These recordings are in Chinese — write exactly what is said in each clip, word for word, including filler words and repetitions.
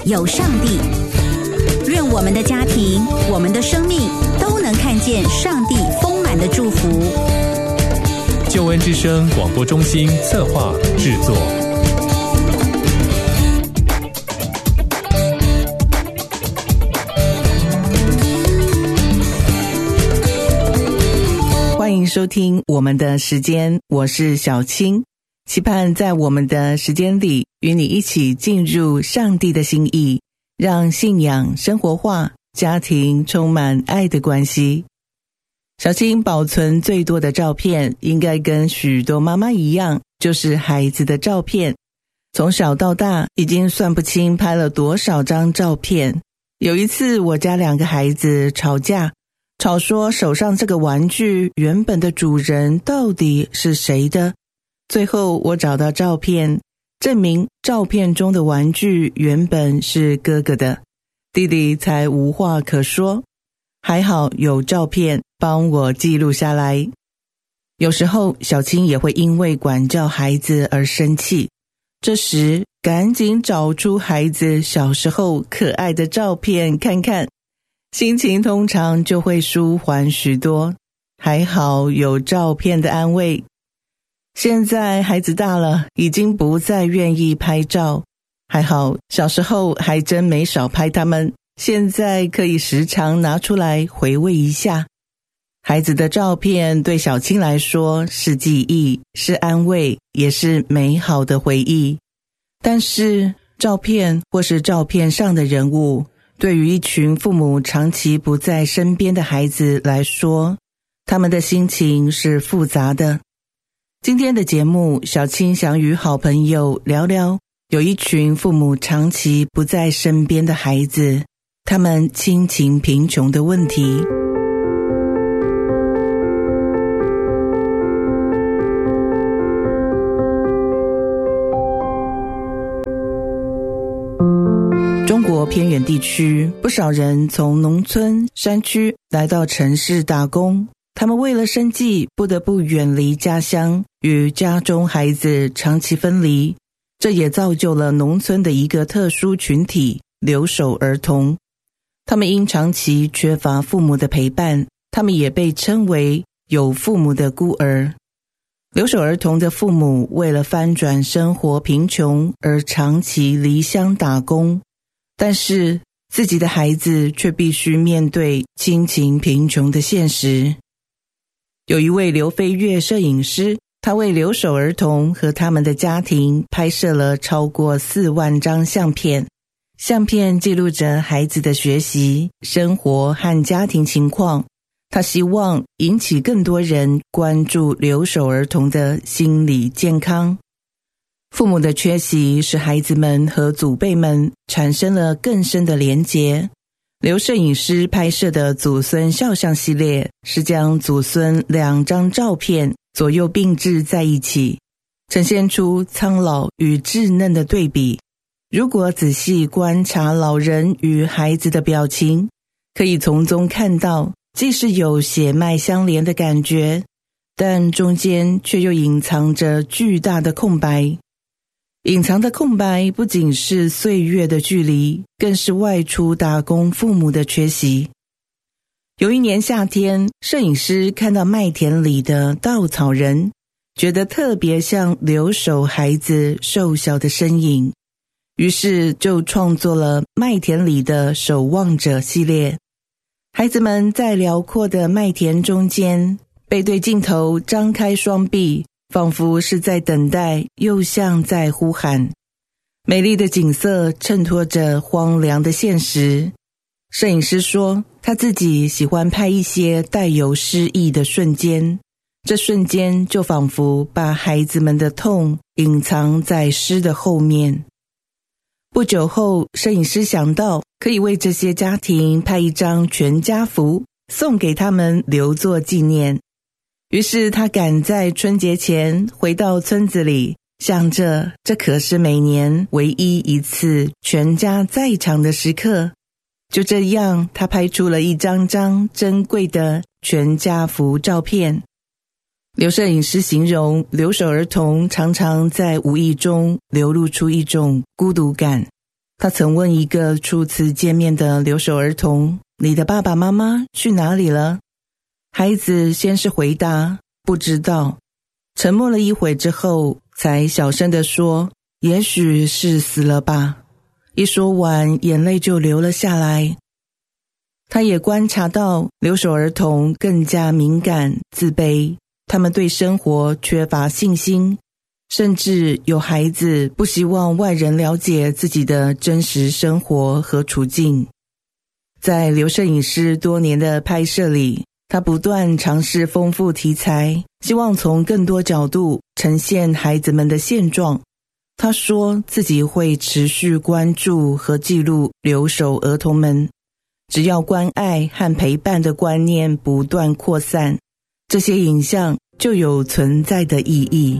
有上帝。愿我们的家庭，我们的生命都能看见上帝丰满的祝福。 救恩之声广播中心策划制作。 欢迎收听我们的时间，我是小青，期盼在我们的时间里与你一起进入上帝的心意，让信仰生活化，家庭充满爱的关系。小青保存最多的照片，应该跟许多妈妈一样，就是孩子的照片。从小到大，已经算不清拍了多少张照片。有一次，我家两个孩子吵架，吵说手上这个玩具原本的主人到底是谁的。最后我找到照片，证明照片中的玩具原本是哥哥的，弟弟才无话可说。还好有照片帮我记录下来。有时候小青也会因为管教孩子而生气，这时赶紧找出孩子小时候可爱的照片看看，心情通常就会舒缓许多。还好有照片的安慰。现在孩子大了，已经不再愿意拍照，还好小时候还真没少拍他们，现在可以时常拿出来回味一下。孩子的照片对小青来说是记忆，是安慰，也是美好的回忆。但是照片或是照片上的人物，对于一群父母长期不在身边的孩子来说，他们的心情是复杂的。今天的节目，小青想与好朋友聊聊，有一群父母长期不在身边的孩子，他们亲情贫穷的问题。中国偏远地区，不少人从农村、山区来到城市打工，他们为了生计不得不远离家乡，与家中孩子长期分离，这也造就了农村的一个特殊群体——留守儿童。他们因长期缺乏父母的陪伴，他们也被称为有父母的孤儿。留守儿童的父母为了翻转生活贫穷而长期离乡打工，但是自己的孩子却必须面对亲情贫穷的现实。有一位刘飞跃摄影师，他为留守儿童和他们的家庭拍摄了超过四万张相片。相片记录着孩子的学习、生活和家庭情况。他希望引起更多人关注留守儿童的心理健康。父母的缺席使孩子们和祖辈们产生了更深的连结。刘摄影师拍摄的祖孙肖像系列是将祖孙两张照片左右并置在一起，呈现出苍老与稚嫩的对比。如果仔细观察老人与孩子的表情，可以从中看到既是有血脉相连的感觉，但中间却又隐藏着巨大的空白。隐藏的空白不仅是岁月的距离，更是外出打工父母的缺席。有一年夏天，摄影师看到麦田里的稻草人，觉得特别像留守孩子瘦小的身影，于是就创作了麦田里的守望者系列。孩子们在辽阔的麦田中间，背对镜头张开双臂，仿佛是在等待，又像在呼喊。美丽的景色衬托着荒凉的现实。摄影师说，他自己喜欢拍一些带有诗意的瞬间，这瞬间就仿佛把孩子们的痛隐藏在诗的后面。不久后，摄影师想到可以为这些家庭拍一张全家福，送给他们留作纪念。于是他赶在春节前回到村子里，想着这可是每年唯一一次全家在场的时刻。就这样，他拍出了一张张珍贵的全家福照片。刘摄影师形容，留守儿童常常在无意中流露出一种孤独感， 他曾问一个初次见面的留守儿童，你的爸爸妈妈去哪里了？孩子先是回答不知道，沉默了一会之后才小声地说，也许是死了吧。一说完，眼泪就流了下来。他也观察到留守儿童更加敏感、自卑，他们对生活缺乏信心，甚至有孩子不希望外人了解自己的真实生活和处境。在刘摄影师多年的拍摄里，他不断尝试丰富题材，希望从更多角度呈现孩子们的现状。他说自己会持续关注和记录留守儿童们，只要关爱和陪伴的观念不断扩散，这些影像就有存在的意义。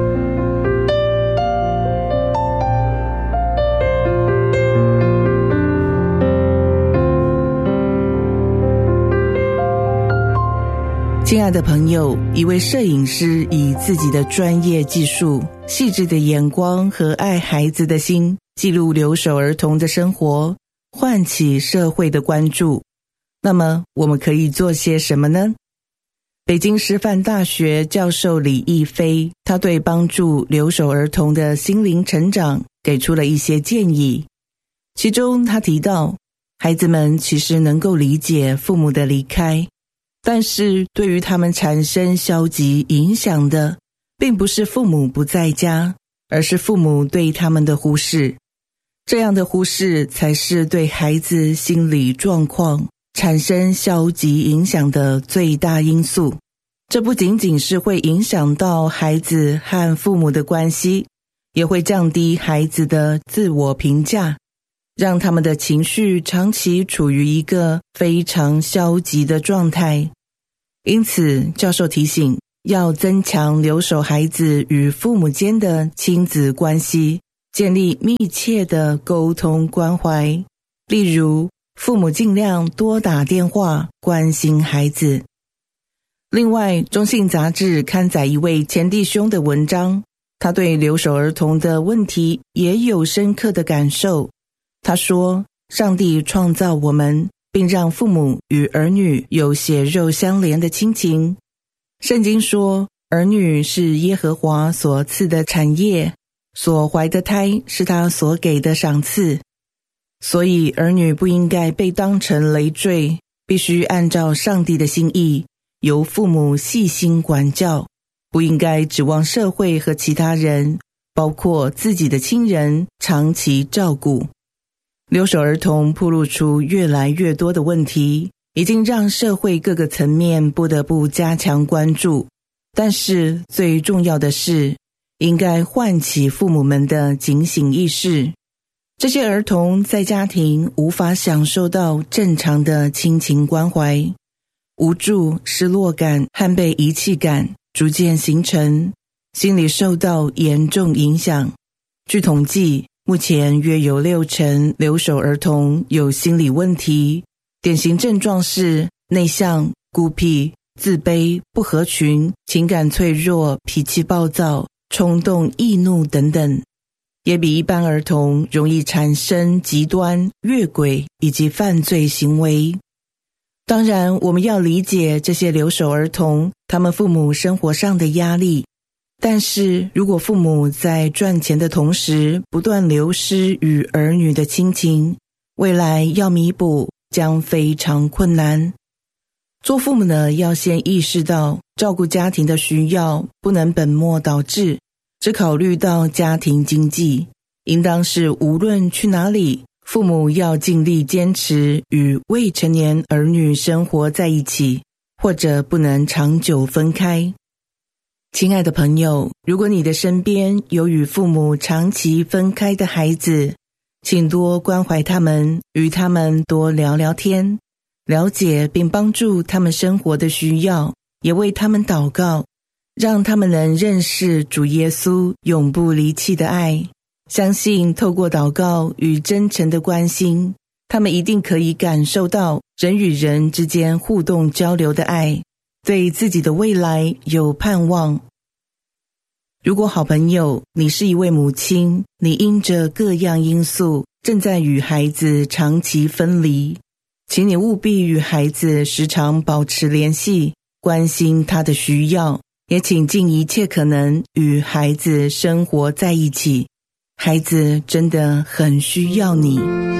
亲爱的朋友，一位摄影师以自己的专业技术、细致的眼光和爱孩子的心，记录留守儿童的生活，唤起社会的关注。那么我们可以做些什么呢？北京师范大学教授李逸飞，他对帮助留守儿童的心灵成长给出了一些建议。其中他提到，孩子们其实能够理解父母的离开，但是对于他们产生消极影响的，并不是父母不在家，而是父母对他们的忽视。这样的忽视才是对孩子心理状况产生消极影响的最大因素。这不仅仅是会影响到孩子和父母的关系，也会降低孩子的自我评价，让他们的情绪长期处于一个非常消极的状态。因此，教授提醒，要增强留守孩子与父母间的亲子关系，建立密切的沟通关怀。例如，父母尽量多打电话关心孩子。另外，中信杂志刊载一位前弟兄的文章，他对留守儿童的问题也有深刻的感受。他说，上帝创造我们，并让父母与儿女有血肉相连的亲情。圣经说，儿女是耶和华所赐的产业，所怀的胎是他所给的赏赐。所以儿女不应该被当成累赘，必须按照上帝的心意，由父母细心管教，不应该指望社会和其他人，包括自己的亲人，长期照顾。留守儿童暴露出越来越多的问题，已经让社会各个层面不得不加强关注。但是最重要的是，应该唤起父母们的警醒意识。这些儿童在家庭无法享受到正常的亲情关怀，无助、失落感和被遗弃感逐渐形成，心理受到严重影响。据统计，目前约有六成留守儿童有心理问题，典型症状是内向、孤僻、自卑、不合群、情感脆弱、脾气暴躁、冲动、易怒等等，也比一般儿童容易产生极端、越轨以及犯罪行为。当然，我们要理解这些留守儿童，他们父母生活上的压力。但是如果父母在赚钱的同时不断流失与儿女的亲情，未来要弥补将非常困难。做父母的要先意识到，照顾家庭的需要不能本末倒置，只考虑到家庭经济，应当是无论去哪里，父母要尽力坚持与未成年儿女生活在一起，或者不能长久分开。亲爱的朋友，如果你的身边有与父母长期分开的孩子，请多关怀他们，与他们多聊聊天，了解并帮助他们生活的需要，也为他们祷告，让他们能认识主耶稣永不离弃的爱。相信透过祷告与真诚的关心，他们一定可以感受到人与人之间互动交流的爱，对自己的未来有盼望。如果好朋友，你是一位母亲，你因着各样因素正在与孩子长期分离，请你务必与孩子时常保持联系，关心他的需要，也请尽一切可能与孩子生活在一起。孩子真的很需要你。